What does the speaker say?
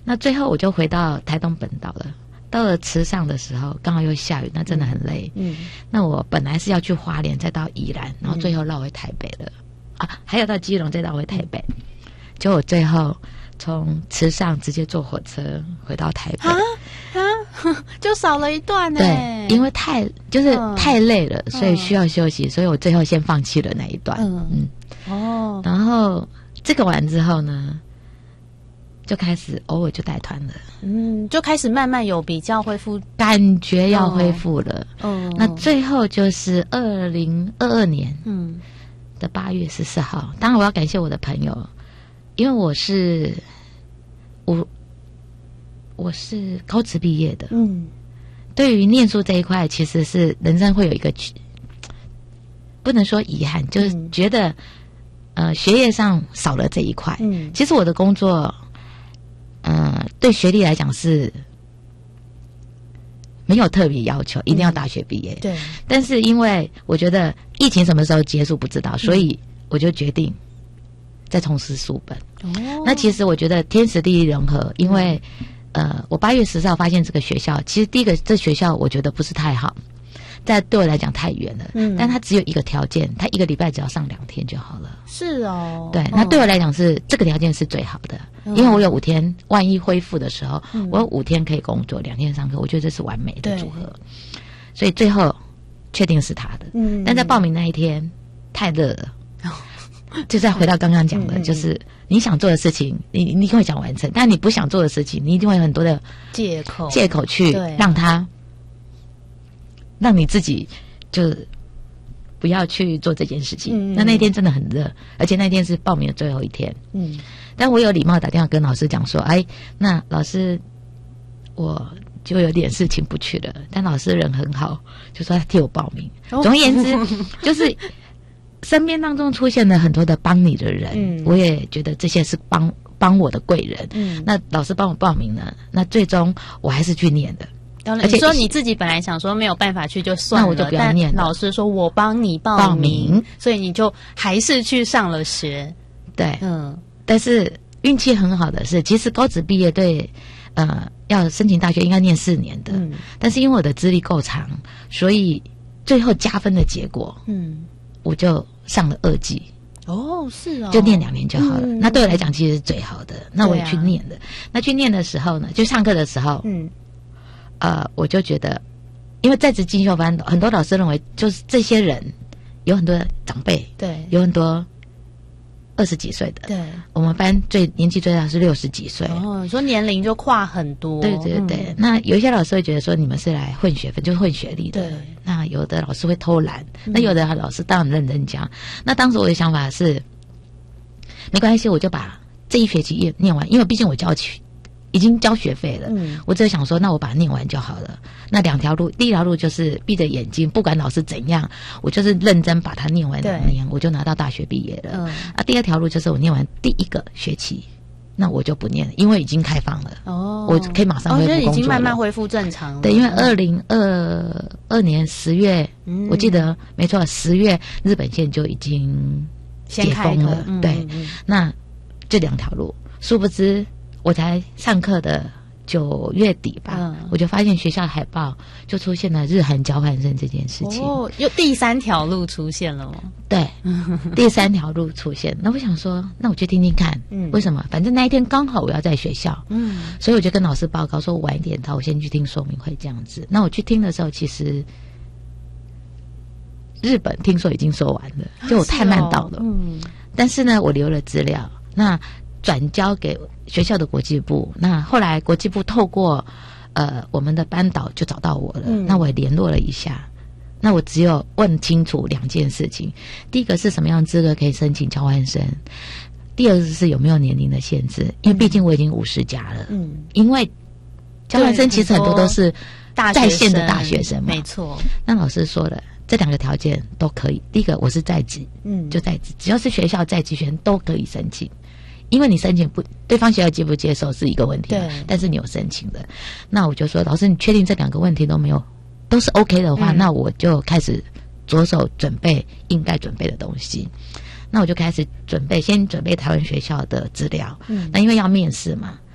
那最后我就回到台东本岛了。到了池上的时候，刚好又下雨，那真的很累。那我本来是要去花莲，再到宜兰，然后最后绕回台北了。还有到基隆，再绕回台北。结果我最后从池上直接坐火车回到台北。 就少了一段呢。 对，因为太累了，所以需要休息，所以我最后先放弃了那一段。然后这个完之后呢，就开始偶尔就带团了。 就开始慢慢有比较恢复， 感觉要恢复了。那最后就是2022年的8月14号。当然我要感谢我的朋友，因为我是高职毕业的。对于念书这一块，其实是人生会有一个不能说遗憾，就是觉得学业上少了这一块。其实我的工作对学历来讲是没有特别要求一定要大学毕业。对，但是因为我觉得疫情什么时候结束不知道，所以我就决定再重拾书本。那其实我觉得天时地利人和，因为我8月14号发现这个学校，其实第一个这学校我觉得不是太好，但对我来讲太远了。但它只有一个条件，它1个礼拜只要上2天就好了。是哦。对，那对我来讲是这个条件是最好的，因为我有5天，万一恢复的时候，我有5天可以工作，2天上课，我觉得这是完美的组合。所以最后确定是他的。但在报名那一天太热了。就再回到刚刚讲的，就是你想做的事情，你一定会想完成，但你不想做的事情，你一定会有很多的借口去让你自己就不要去做这件事情。那天真的很热，而且那天是报名的最后一天。但我有礼貌打电话跟老师讲说，那老师我就有点事情不去了，但老师人很好，就说他替我报名。总而言之，就是身边当中出现了很多的帮你的人，我也觉得这些是帮我的贵人。那老师帮我报名了，那最终我还是去念的。 而且说你自己本来想说没有办法去就算了， 那我就不要念了。 但老师说我帮你报名，所以你就还是去上了学。 对，但是运气很好的是，其实高职毕业对要申请大学应该念4年的，但是因为我的资历够长，所以最后加分的结果，我就上了2技。是哦，就念2年就好了。那对我来讲其实是最好的。那我也去念了。那去念的时候呢，就上课的时候，我就觉得，因为在职进修班，很多老师认为就是这些人有很多长辈，对，有很多20几岁的，对，我们班年纪最大是60几岁。 你说年龄就跨很多。 对对对。那有一些老师会觉得说你们是来混学分，就是混学历的。对。那有的老师会偷懒，那有的老师当然认真讲。那当时我的想法是，没关系，我就把这一学期念完，因为毕竟我已经交学费了。我只是想说，那我把它念完就好了。那2条路，第一条路就是闭着眼睛，不管老师怎样，我就是认真把它念完2年，我就拿到大学毕业了。第二条路就是我念完第1个学期，那我就不念了，因为已经开放了。我可以马上恢复工作了。 已经慢慢恢复正常了。 对，因为2022年10月，我记得没错，10月日本线就已经解封了。对，那这2条路，殊不知我才上课的9月底吧，我就发现学校海报就出现了日韩交换生这件事情。 又第3条路出现了吗？ 对，第3条路出现。那我想说，那我去听听看，为什么？反正那一天刚好我要在学校，所以我就跟老师报告说，我晚一点到，我先去听说明会这样子。那我去听的时候，其实日本听说已经说完了，就我太慢到了。但是呢，我留了资料，那转交给学校的国际部。那后来国际部透过我们的班导就找到我了。那我也联络了一下。那我只有问清楚2件事情：第一个是什么样的资格可以申请交换生；第二个是有没有年龄的限制。因为毕竟我已经50加了。因为交换生其实很多都是在线的大学生嘛。 没错。 那老师说了，这2个条件都可以。第一个我是在职，就在职，只要是学校在职学生都可以申请。因为你申请不，对方学校接不接受是一个问题，对，但是你有申请的，那我就说，老师，你确定这2个问题都没有，都是 OK 的话，那我就开始着手准备应该准备的东西。那我就开始先准备台湾学校的资料。那因为要面试嘛，